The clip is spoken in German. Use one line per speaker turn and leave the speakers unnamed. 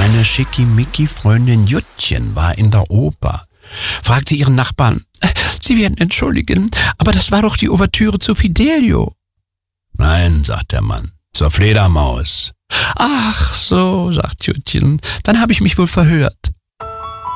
Meine Schickimicki-Freundin Juttchen war in der Oper, fragte ihren Nachbarn, »Sie werden entschuldigen, aber das war doch die Ouvertüre zu Fidelio.« »Nein«, sagt der Mann, »zur Fledermaus.« »Ach so«, sagt Juttchen, »dann habe ich mich wohl verhört.«